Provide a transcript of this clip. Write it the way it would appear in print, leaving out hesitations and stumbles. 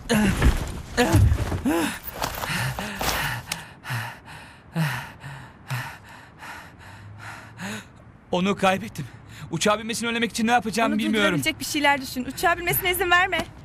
Onu kaybettim. Uçağa binmesini önlemek için ne yapacağımı Onu bilmiyorum. durdurabilecek bir şeyler düşün. Uçağa binmesine izin verme.